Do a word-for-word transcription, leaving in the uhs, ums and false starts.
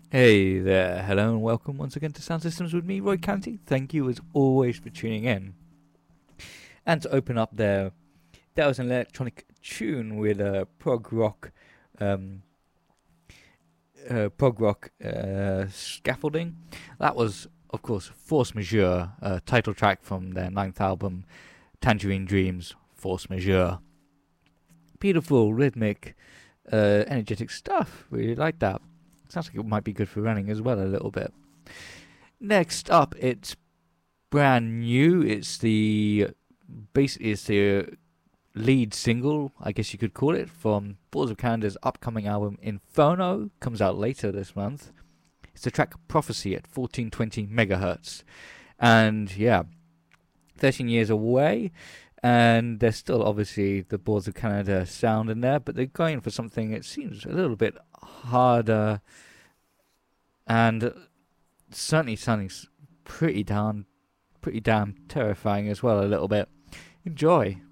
Hey there, hello and welcome once again to Sound Systems with me, Roy Canty. Thank you as always for tuning in. And to open up there, that was an electronic tune with a prog rock, um, uh, prog rock uh, scaffolding. That was, of course, Force Majeure, uh, title track from their ninth album, Tangerine Dreams, Force Majeure. Beautiful, rhythmic, uh, energetic stuff. Really like that. Sounds like it might be good for running as well a little bit. Next up, it's brand new. It's the basically it's the lead single, I guess you could call it, from Balls of Canada's upcoming album Inferno. Comes out later this month. It's the track Prophecy at fourteen twenty megahertz, and yeah, thirteen years away, and there's still obviously the Balls of Canada sound in there, but they're going for something that seems a little bit harder and certainly sounding pretty damn, pretty damn terrifying as well a little bit. Enjoy.